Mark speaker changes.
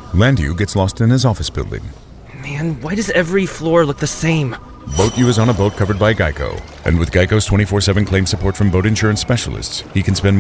Speaker 1: Landu gets lost in his office building.
Speaker 2: Man, why does every floor look the same?
Speaker 1: Boat U is on a boat covered by Geico. And with Geico's 24/7 claim support from boat insurance specialists, he can spend